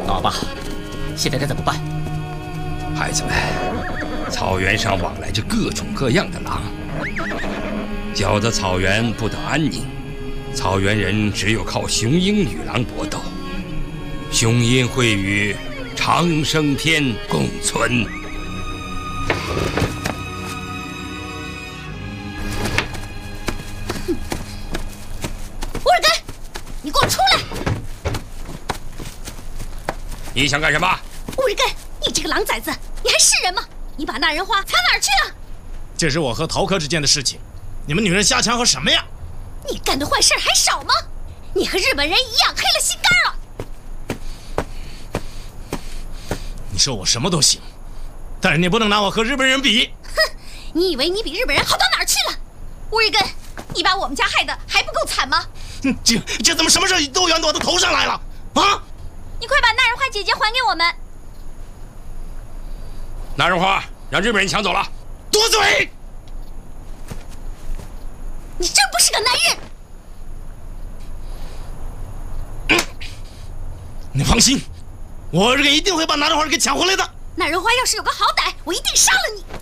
老爸，现在该怎么办？ 孩子们，草原上往来着各种各样的狼，搅得草原不得安宁。草原人只有靠雄鹰与狼搏斗，雄鹰会与长生天共存。 乌尔根，你给我出来！ 你想干什么？ 乌尔根，你这个狼崽子，你还是人吗？你把那人花藏哪儿去了？ 这是我和陶科之间的事情，你们女人瞎掺和什么呀？ 你干的坏事还少吗？你和日本人一样黑了心肝了。 你说我什么都行，但是你不能拿我和日本人比。 哼，你以为你比日本人好到哪儿去了？乌日根，你把我们家害得还不够惨吗？ 这怎么什么事都圆到我的头上来了啊！ 你快把那人花姐姐还给我们！ 那人花让日本人抢走了。 多嘴！ 你真不是个男人！ 你放心，我儿子一定会把那人花给抢回来的。 那人花要是有个好歹，我一定杀了你！